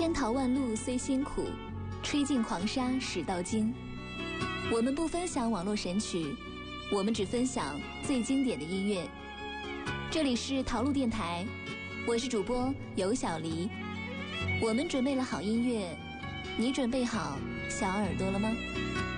千淘万漉虽辛苦，吹尽狂沙始到金。我们不分享网络神曲，我们只分享最经典的音乐。这里是陶路电台，我是主播尤小黎。我们准备了好音乐，你准备好小耳朵了吗？